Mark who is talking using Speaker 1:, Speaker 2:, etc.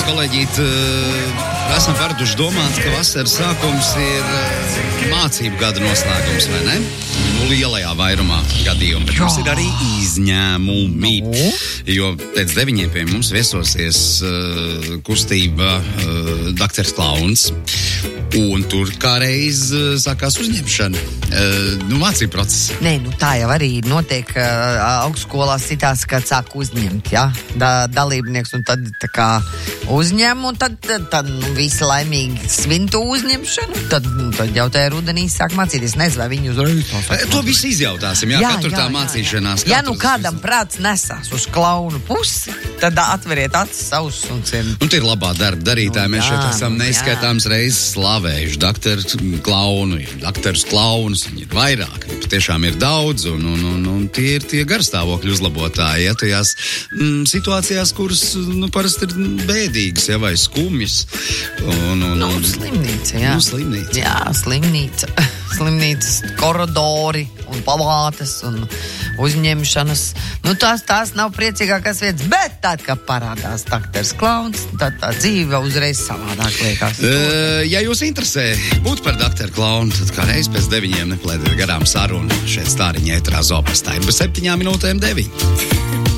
Speaker 1: kolēģīt, esam paraduši domāt, ka vasaras sākums ir mācību gada noslēgums, vai ne? Nu, lielajā vairumā gadījumu, bet mums ir arī izņēmumi. Jo pēc 9 pie mums viesosies kustība Dakters Klauns. Un tur kā reiz sākās uzņemšana. Mācību process.
Speaker 2: Nē, tā jau arī notiek augstskolās citās, kad sāk uzņemt, ja? Dalībnieks, un tad tā kā uzņem, un tad visi laimīgi svin to uzņemšanu, tad jau tajā rudenī sāk mācīties. Nezinu, vai viņi uzreiz to sāk.
Speaker 1: To visu izjautāsim, jā, katru tā mācīšanās.
Speaker 2: Ja kādam prāts nesās uz klaunu pusi, tad atveriet acis savus un cien.
Speaker 1: Un tie ir labā darba darītāji, mēs šeit esam neizskaitāms reizes slavējuši Dakteru Klaunu, Dakterus Klaunus, viņi ir vairāk, tiešām ir daudz, un tie ir tie garstāvokļu uzlabotāji, ja, tajās situācijās, kuras, parasti ir bēdīgas, ja, vai skumjas.
Speaker 2: Slimnīca, jā.
Speaker 1: Slimnīca.
Speaker 2: Jā, slimnīca. Slimnīcas koridori un palātes un uzņemšanas. Tās nav priecīgākās vietas, bet tad, kad parādās Dakters Klauns, tad tā dzīve uzreiz savādāk liekas.
Speaker 1: Ja jūs interesē būt par Dakteru Klaunu, tad kā reiz pēc 9 neplēdiet garām sarunu šeit Stāriņa ēterā Zopastā. Ir bez 7 minūtēm 9.